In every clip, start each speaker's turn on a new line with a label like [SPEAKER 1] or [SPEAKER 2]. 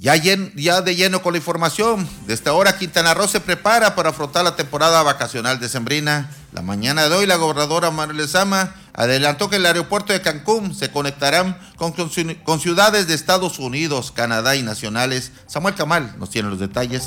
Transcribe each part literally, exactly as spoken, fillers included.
[SPEAKER 1] Ya, llen, ya de lleno con la información, desde ahora Quintana Roo se prepara para afrontar la temporada vacacional decembrina. La mañana de hoy la gobernadora Manuel Lezama adelantó que el aeropuerto de Cancún se conectarán con, con, con ciudades de Estados Unidos, Canadá y nacionales. Samuel Camal nos tiene los detalles.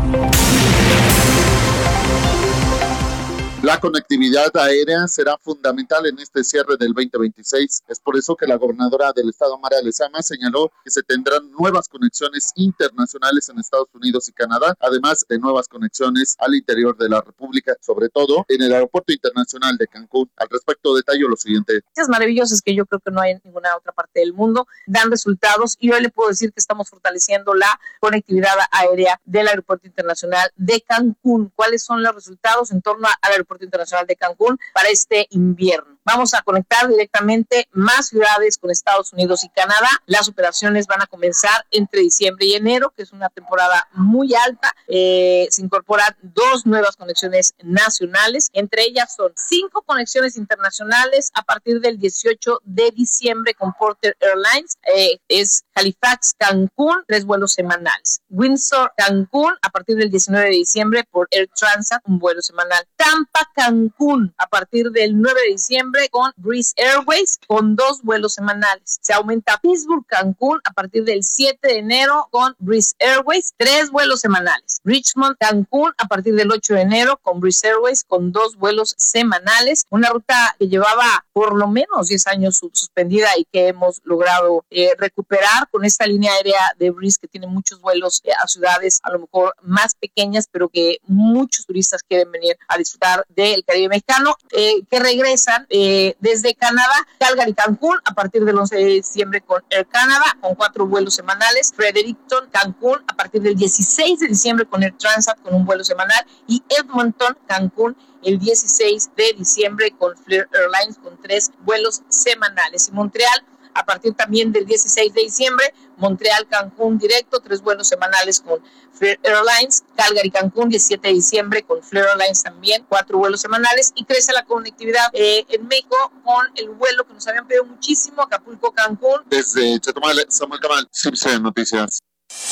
[SPEAKER 2] La conectividad aérea será fundamental en este cierre del veinte veintiséis. Es por eso que la gobernadora del estado, María Lezama, señaló que se tendrán nuevas conexiones internacionales en Estados Unidos y Canadá, además de nuevas conexiones al interior de la República, sobre todo en el Aeropuerto Internacional de Cancún. Al respecto, detallo lo siguiente.
[SPEAKER 3] Es maravilloso, es que yo creo que no hay en ninguna otra parte del mundo, dan resultados y hoy le puedo decir que estamos fortaleciendo la conectividad aérea del Aeropuerto Internacional de Cancún. ¿Cuáles son los resultados en torno al Aeropuerto Internacional de Cancún para este invierno? Vamos a conectar directamente más ciudades con Estados Unidos y Canadá. Las operaciones van a comenzar entre diciembre y enero, que es una temporada muy alta. Eh, se incorporan dos nuevas conexiones nacionales. Entre ellas son cinco conexiones internacionales a partir del dieciocho de diciembre con Porter Airlines. Eh, es Halifax, Cancún, tres vuelos semanales. Windsor, Cancún, a partir del diecinueve de diciembre por Air Transat, un vuelo semanal. Tampa, Cancún, a partir del nueve de diciembre con Breeze Airways, con dos vuelos semanales. Se aumenta Pittsburgh, Cancún, a partir del siete de enero con Breeze Airways, tres vuelos semanales. Richmond, Cancún, a partir del ocho de enero con Breeze Airways, con dos vuelos semanales. Una ruta que llevaba por lo menos diez años suspendida y que hemos logrado eh, recuperar con esta línea aérea de Breeze, que tiene muchos vuelos eh, a ciudades a lo mejor más pequeñas, pero que muchos turistas quieren venir a disfrutar del Caribe mexicano, eh, que regresan eh, desde Canadá, Calgary, Cancún, a partir del once de diciembre con Air Canada, con cuatro vuelos semanales. Fredericton, Cancún, a partir del dieciséis de diciembre con Air Transat, con un vuelo semanal. Y Edmonton, Cancún, el dieciséis de diciembre con Flair Airlines, con tres vuelos semanales. Y Montreal, a partir también del dieciséis de diciembre, Montreal, Cancún directo, tres vuelos semanales con Flair Airlines. Calgary, Cancún, diecisiete de diciembre con Flair Airlines también, cuatro vuelos semanales. Y crece la conectividad eh, en México con el vuelo que nos habían pedido muchísimo, Acapulco, Cancún.
[SPEAKER 2] Desde Chetumal, Samuel Camal, C I B C Noticias.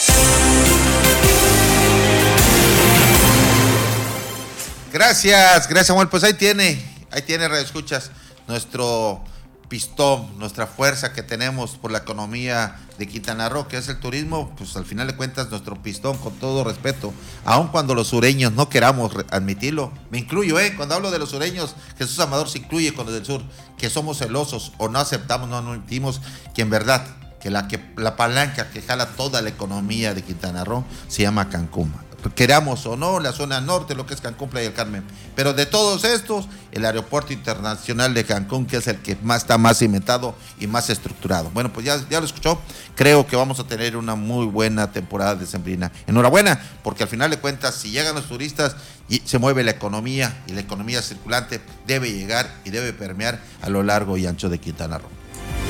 [SPEAKER 1] Gracias, gracias Samuel. Pues ahí tiene, ahí tiene, radioescuchas, nuestro pistón, nuestra fuerza que tenemos por la economía de Quintana Roo, que es el turismo. Pues al final de cuentas nuestro pistón, con todo respeto, aun cuando los sureños no queramos admitirlo, me incluyo, eh, cuando hablo de los sureños, Jesús Amador se incluye con los del sur, que somos celosos o no aceptamos, no admitimos que en verdad que la, que la palanca que jala toda la economía de Quintana Roo se llama Cancún. Queramos o no, la zona norte, lo que es Cancún, Playa del Carmen. Pero de todos estos, el aeropuerto internacional de Cancún, que es el que más está más cimentado y más estructurado. Bueno, pues ya, ya lo escuchó. Creo que vamos a tener una muy buena temporada decembrina. Enhorabuena, porque al final de cuentas, si llegan los turistas y se mueve la economía, y la economía circulante debe llegar y debe permear a lo largo y ancho de Quintana Roo.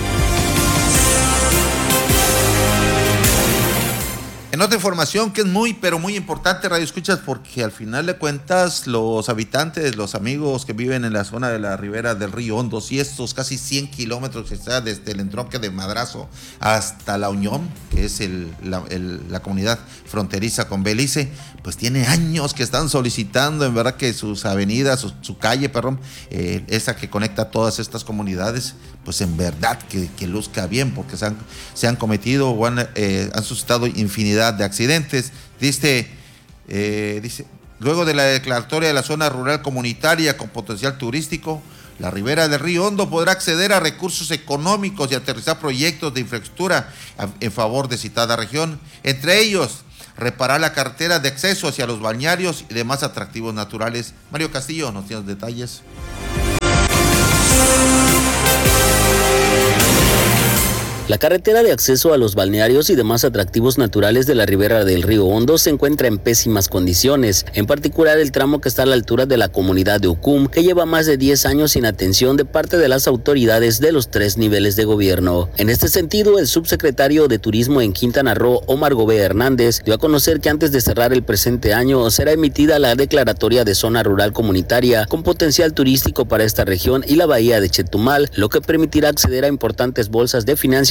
[SPEAKER 1] En otra información que es muy, pero muy importante, Radio Escuchas, porque al final de cuentas los habitantes, los amigos que viven en la zona de la ribera del Río Hondo, y estos casi cien kilómetros que está desde el entronque de Madrazo hasta La Unión, que es el, la, el, la comunidad fronteriza con Belice, pues tiene años que están solicitando, en verdad, que sus avenidas, su, su calle, perdón, eh, esa que conecta todas estas comunidades, pues en verdad que, que luzca bien, porque se han, se han cometido o han, eh, han suscitado infinidad de accidentes. Dice, eh, dice, luego de la declaratoria de la zona rural comunitaria con potencial turístico, la ribera del Río Hondo podrá acceder a recursos económicos y aterrizar proyectos de infraestructura en favor de citada región, entre ellos reparar la carretera de acceso hacia los balnearios y demás atractivos naturales. Mario Castillo nos tiene los detalles.
[SPEAKER 4] La carretera de acceso a los balnearios y demás atractivos naturales de la ribera del Río Hondo se encuentra en pésimas condiciones, en particular el tramo que está a la altura de la comunidad de Ucum, que lleva más de diez años sin atención de parte de las autoridades de los tres niveles de gobierno. En este sentido, el subsecretario de Turismo en Quintana Roo, Omar Gobea Hernández, dio a conocer que antes de cerrar el presente año será emitida la declaratoria de zona rural comunitaria con potencial turístico para esta región y la bahía de Chetumal, lo que permitirá acceder a importantes bolsas de financiamiento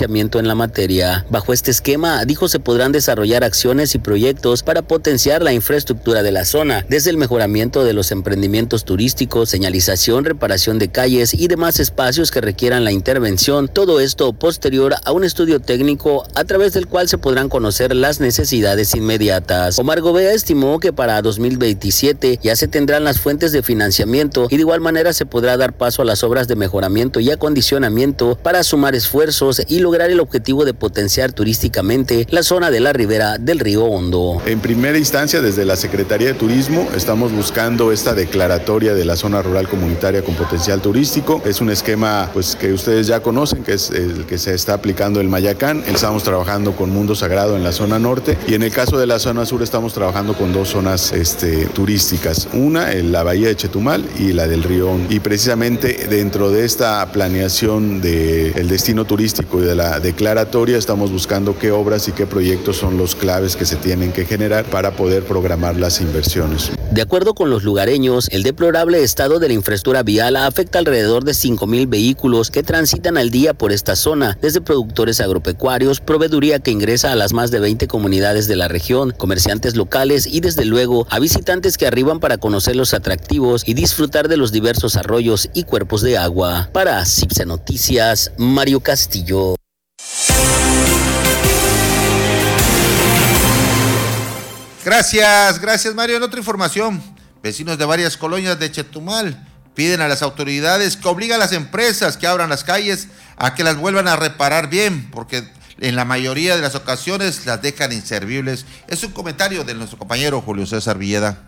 [SPEAKER 4] financiamiento en la materia. Bajo este esquema, dijo, se podrán desarrollar acciones y proyectos para potenciar la infraestructura de la zona, desde el mejoramiento de los emprendimientos turísticos, señalización, reparación de calles y demás espacios que requieran la intervención. Todo esto posterior a un estudio técnico a través del cual se podrán conocer las necesidades inmediatas. Omar Gobea estimó que para dos mil veintisiete ya se tendrán las fuentes de financiamiento y de igual manera se podrá dar paso a las obras de mejoramiento y acondicionamiento para sumar esfuerzos y lograr el objetivo de potenciar turísticamente la zona de la ribera del Río Hondo.
[SPEAKER 5] En primera instancia, desde la Secretaría de Turismo estamos buscando esta declaratoria de la zona rural comunitaria con potencial turístico. Es un esquema pues que ustedes ya conocen, que es el que se está aplicando en Mayacán. Estamos trabajando con Mundo Sagrado en la zona norte y en el caso de la zona sur estamos trabajando con dos zonas este, turísticas. Una, en la bahía de Chetumal y la del Río Hondo. Y precisamente dentro de esta planeación del destino turístico y de la declaratoria estamos buscando qué obras y qué proyectos son los claves que se tienen que generar para poder programar las inversiones.
[SPEAKER 4] De acuerdo con los lugareños, el deplorable estado de la infraestructura vial afecta alrededor de cinco mil vehículos que transitan al día por esta zona, desde productores agropecuarios, proveeduría que ingresa a las más de veinte comunidades de la región, comerciantes locales y desde luego a visitantes que arriban para conocer los atractivos y disfrutar de los diversos arroyos y cuerpos de agua. Para Cipse Noticias, Mario Castillo.
[SPEAKER 1] Gracias, gracias Mario. En otra información, vecinos de varias colonias de Chetumal piden a las autoridades que obliguen a las empresas que abran las calles a que las vuelvan a reparar bien, porque en la mayoría de las ocasiones las dejan inservibles. Es un comentario de nuestro compañero Julio César Villeda.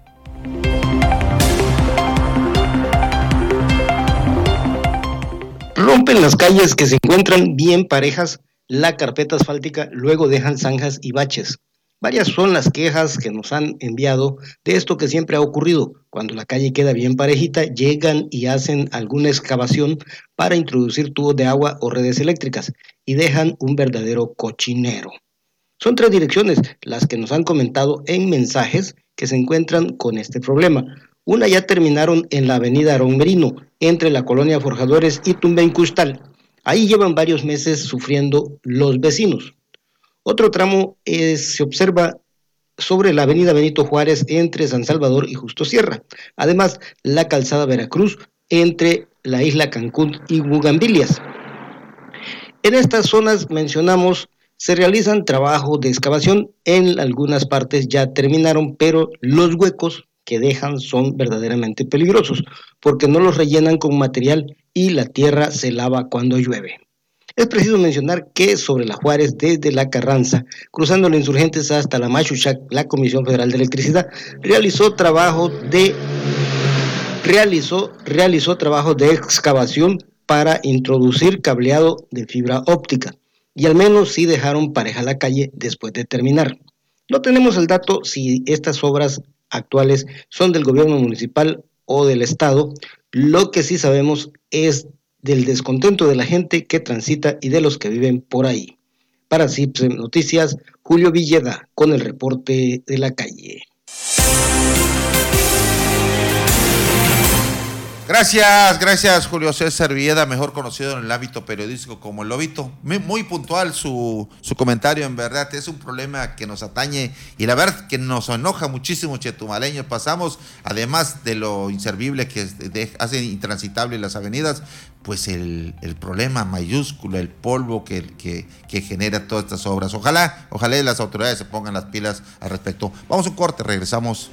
[SPEAKER 6] Rompen las calles que se encuentran bien parejas la carpeta asfáltica, luego dejan zanjas y baches. Varias son las quejas que nos han enviado de esto que siempre ha ocurrido. Cuando la calle queda bien parejita, llegan y hacen alguna excavación para introducir tubos de agua o redes eléctricas y dejan un verdadero cochinero. Son tres direcciones las que nos han comentado en mensajes que se encuentran con este problema. Una ya terminaron en la avenida Aarón Merino, entre la colonia Forjadores y Tumbencustal. Ahí llevan varios meses sufriendo los vecinos. Otro tramo es, se observa sobre la avenida Benito Juárez entre San Salvador y Justo Sierra. Además, la calzada Veracruz entre la isla Cancún y Bugambilias. En estas zonas mencionamos se realizan trabajos de excavación. En algunas partes ya terminaron, pero los huecos que dejan son verdaderamente peligrosos porque no los rellenan con material y la tierra se lava cuando llueve. Es preciso mencionar que sobre la Juárez, desde la Carranza, cruzando los Insurgentes hasta la Machuchac, la Comisión Federal de Electricidad realizó trabajo de realizó realizó trabajos de excavación para introducir cableado de fibra óptica y al menos sí dejaron pareja la calle después de terminar. No tenemos el dato si estas obras actuales son del gobierno municipal o del estado. Lo que sí sabemos es del descontento de la gente que transita y de los que viven por ahí. Para Cipse Noticias, Julio Villeda con el reporte de la calle.
[SPEAKER 1] Gracias, gracias Julio César Villeda, mejor conocido en el ámbito periodístico como El Lobito. Muy, muy puntual su, su comentario, en verdad, es un problema que nos atañe y la verdad que nos enoja muchísimo chetumaleños. Pasamos, además de lo inservible que de, hace intransitables las avenidas, pues el, el problema mayúsculo, el polvo que, que, que genera todas estas obras. Ojalá, ojalá las autoridades se pongan las pilas al respecto. Vamos a un corte, regresamos.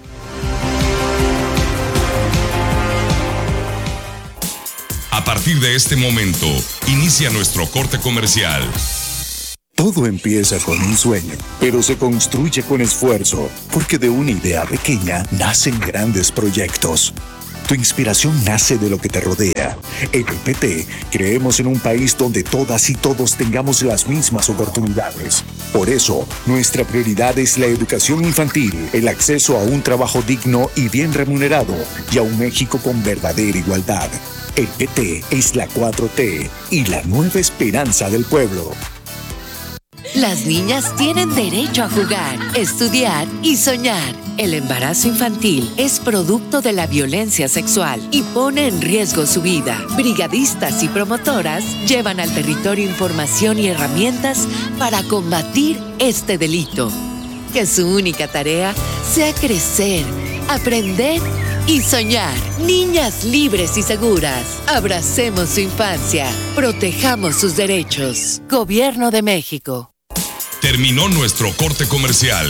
[SPEAKER 7] A partir de este momento, inicia nuestro corte comercial.
[SPEAKER 8] Todo empieza con un sueño, pero se construye con esfuerzo, porque de una idea pequeña nacen grandes proyectos. Tu inspiración nace de lo que te rodea. En el P T creemos en un país donde todas y todos tengamos las mismas oportunidades. Por eso, nuestra prioridad es la educación infantil, el acceso a un trabajo digno y bien remunerado, y a un México con verdadera igualdad. El P T es la cuatro T y la nueva esperanza del pueblo.
[SPEAKER 9] Las niñas tienen derecho a jugar, estudiar y soñar. El embarazo infantil es producto de la violencia sexual y pone en riesgo su vida. Brigadistas y promotoras llevan al territorio información y herramientas para combatir este delito. Que su única tarea sea crecer, aprender y soñar. Niñas libres y seguras. Abracemos su infancia. Protejamos sus derechos. Gobierno de México.
[SPEAKER 7] Terminó nuestro corte comercial.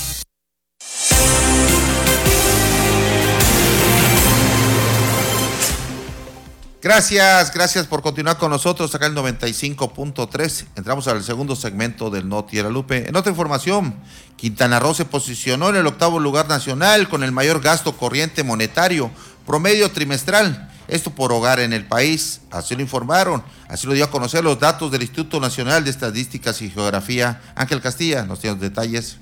[SPEAKER 1] Gracias, gracias por continuar con nosotros acá en el noventa y cinco punto tres. Entramos al segundo segmento del Noti Guadalupe. En otra información, Quintana Roo se posicionó en el octavo lugar nacional con el mayor gasto corriente monetario promedio trimestral. Esto por hogar en el país, así lo informaron, así lo dio a conocer los datos del Instituto Nacional de Estadísticas y Geografía. Ángel Castilla nos tiene los detalles.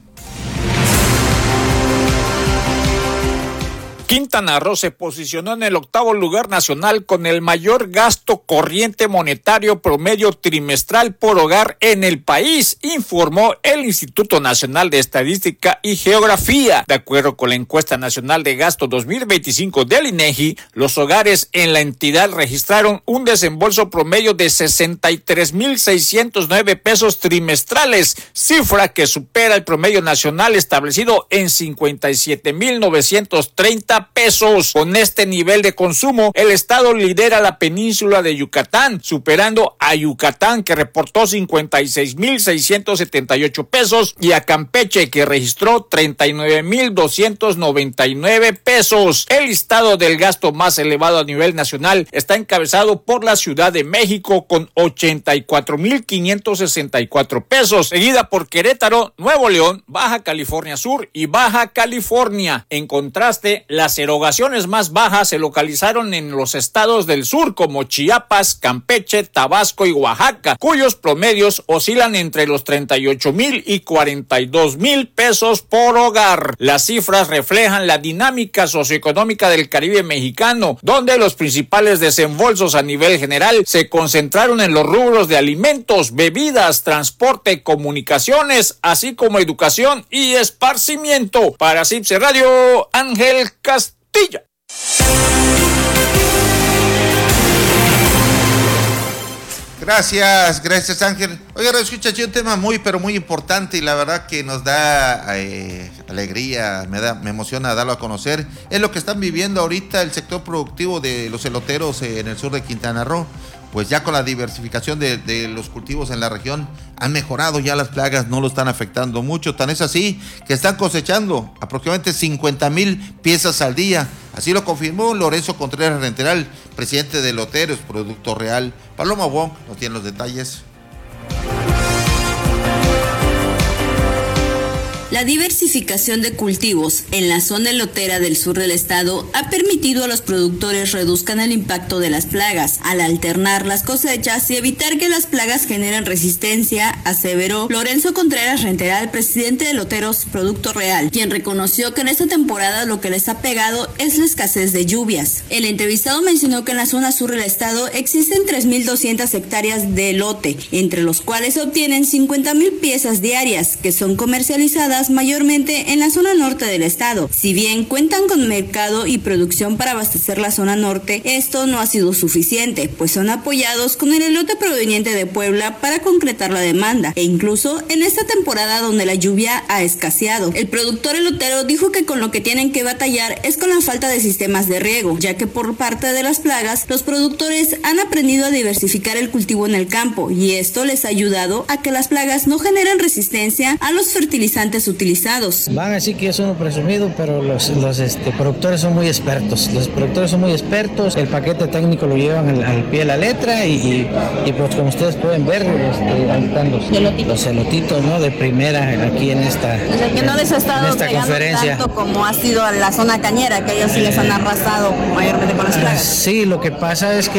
[SPEAKER 10] Quintana Roo se posicionó en el octavo lugar nacional con el mayor gasto corriente monetario promedio trimestral por hogar en el país, informó el Instituto Nacional de Estadística y Geografía. De acuerdo con la encuesta nacional de gasto dos mil veinticinco del INEGI, los hogares en la entidad registraron un desembolso promedio de sesenta y tres mil seiscientos nueve pesos trimestrales, cifra que supera el promedio nacional establecido en cincuenta y siete mil novecientos treinta pesos. Con este nivel de consumo, el estado lidera la península de Yucatán, superando a Yucatán, que reportó cincuenta y seis mil seiscientos setenta y ocho pesos, y a Campeche, que registró treinta y nueve mil doscientos noventa y nueve pesos. El listado del gasto más elevado a nivel nacional está encabezado por la Ciudad de México con ochenta y cuatro mil quinientos sesenta y cuatro pesos, seguida por Querétaro, Nuevo León, Baja California Sur y Baja California. En contraste, las erogaciones más bajas se localizaron en los estados del sur como Chiapas, Campeche, Tabasco y Oaxaca, cuyos promedios oscilan entre los treinta y ocho mil y cuarenta y dos mil pesos por hogar. Las cifras reflejan la dinámica socioeconómica del Caribe mexicano, donde los principales desembolsos a nivel general se concentraron en los rubros de alimentos, bebidas, transporte, comunicaciones, así como educación y esparcimiento. Para C I P C Radio, Ángel Castilla.
[SPEAKER 1] Gracias, gracias Ángel. Oiga, escucha, un tema muy, pero muy importante y la verdad que nos da eh, alegría, me da, me emociona darlo a conocer. Es lo que están viviendo ahorita el sector productivo de los eloteros eh, en el sur de Quintana Roo. Pues ya con la diversificación de, de los cultivos en la región han mejorado, ya las plagas no lo están afectando mucho, tan es así que están cosechando aproximadamente cincuenta mil piezas al día. Así lo confirmó Lorenzo Contreras Renteral, presidente de Loteros Producto Real. Paloma Wong nos tiene los detalles.
[SPEAKER 11] La diversificación de cultivos en la zona elotera del sur del estado ha permitido a los productores reduzcan el impacto de las plagas al alternar las cosechas y evitar que las plagas generen resistencia, aseveró Lorenzo Contreras Renteral, presidente de Loteros Producto Real, quien reconoció que en esta temporada lo que les ha pegado es la escasez de lluvias. El entrevistado mencionó que en la zona sur del estado existen tres mil doscientas hectáreas de elote, entre los cuales se obtienen cincuenta mil piezas diarias que son comercializadas mayormente en la zona norte del estado. Si bien cuentan con mercado y producción para abastecer la zona norte, esto no ha sido suficiente, pues son apoyados con el elote proveniente de Puebla para concretar la demanda, e incluso en esta temporada donde la lluvia ha escaseado. El productor elotero dijo que con lo que tienen que batallar es con la falta de sistemas de riego, ya que por parte de las plagas, los productores han aprendido a diversificar el cultivo en el campo, y esto les ha ayudado a que las plagas no generen resistencia a los fertilizantes utilizados.
[SPEAKER 12] Van a decir que yo soy un presumido, pero los, los este, productores son muy expertos. Los productores son muy expertos, el paquete técnico lo llevan al, al pie de la letra y, y, y pues como ustedes pueden ver, este, ahí están los, los elotitos, ¿no? De primera aquí en esta,
[SPEAKER 11] o sea, que no les ha estado
[SPEAKER 12] en esta conferencia.
[SPEAKER 11] Tanto como ha sido la zona cañera, que ellos sí les han arrasado mayormente con las plagas.
[SPEAKER 12] Sí, lo que pasa es que